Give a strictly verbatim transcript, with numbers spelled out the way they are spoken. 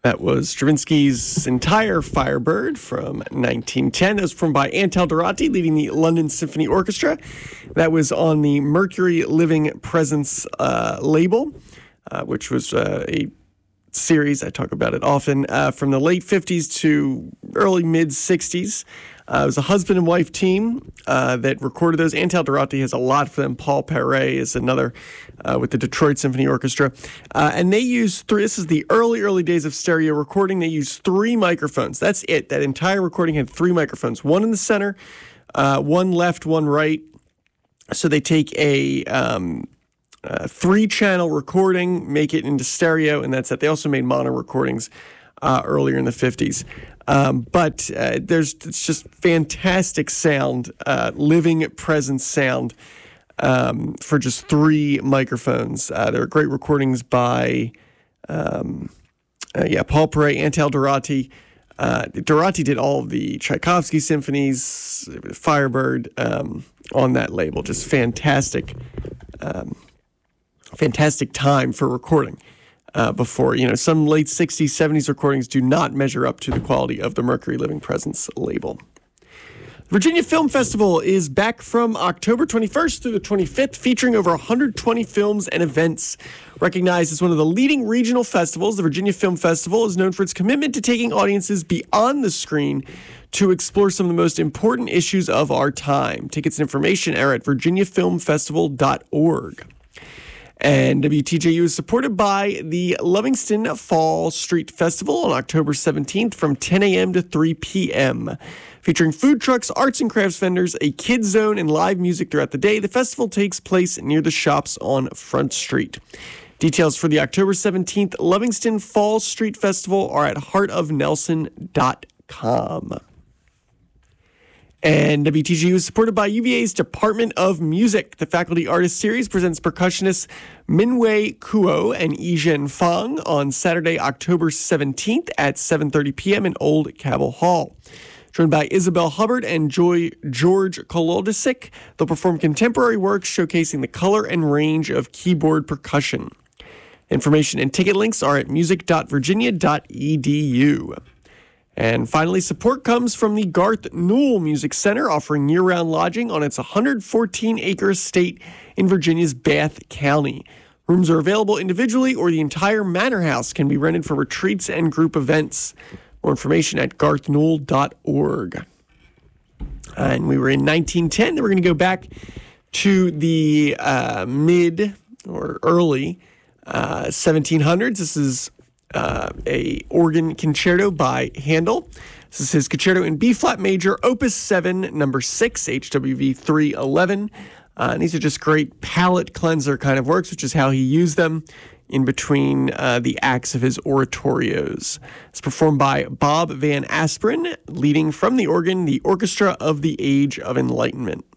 That was Stravinsky's entire Firebird from nineteen ten. That was performed by Antal Dorati, leading the London Symphony Orchestra. That was on the Mercury Living Presence uh, label, uh, which was uh, a series, I talk about it often, uh, from the late fifties to early mid-sixties. Uh, it was a husband and wife team uh, that recorded those. Antal Dorati has a lot for them. Paul Perret is another uh, with the Detroit Symphony Orchestra. Uh, and they use three, this is the early, early days of stereo recording. They use three microphones. That's it. That entire recording had three microphones, one in the center, uh, one left, one right. So they take a um, uh, three-channel recording, make it into stereo, and that's it. They also made mono recordings uh, earlier in the fifties. Um, but uh, there's it's just fantastic sound, uh, living presence sound um, for just three microphones. Uh, there are great recordings by, um, uh, yeah, Paul Perret, Antal Dorati. Uh, Dorati did all of the Tchaikovsky symphonies, Firebird um, on that label. Just fantastic, um, fantastic time for recording. Uh, before, you know, some late sixties, seventies recordings do not measure up to the quality of the Mercury Living Presence label. The Virginia Film Festival is back from October twenty-first through the twenty-fifth, featuring over one hundred twenty films and events. Recognized as one of the leading regional festivals, the Virginia Film Festival is known for its commitment to taking audiences beyond the screen to explore some of the most important issues of our time. Tickets and information are at virginia film festival dot org. And W T J U is supported by the Livingston Fall Street Festival on October seventeenth from ten a.m. to three p.m. Featuring food trucks, arts and crafts vendors, a kids zone, and live music throughout the day, the festival takes place near the shops on Front Street. Details for the October seventeenth Livingston Fall Street Festival are at heart of nelson dot com. And W T G U is supported by U V A's Department of Music. The Faculty Artist Series presents percussionists Minwei Kuo and Yizhen Fang on Saturday, October seventeenth at seven thirty p.m. in Old Cabell Hall. Joined by Isabel Hubbard and Joy George Kolodisic, they'll perform contemporary works showcasing the color and range of keyboard percussion. Information and ticket links are at music dot virginia dot e d u. And finally, support comes from the Garth Newell Music Center, offering year-round lodging on its one hundred fourteen acre estate in Virginia's Bath County. Rooms are available individually, or the entire manor house can be rented for retreats and group events. More information at garth newell dot org. And we were in nineteen ten. Then we're going to go back to the uh, mid or early uh, seventeen hundreds. This is Uh, a organ concerto by Handel. This is his concerto in B-flat major, Opus seven, number six, H W V three eleven. Uh, and these are just great palate cleanser kind of works, which is how he used them in between uh, the acts of his oratorios. It's performed by Bob Van Asperen, leading from the organ the Orchestra of the Age of Enlightenment.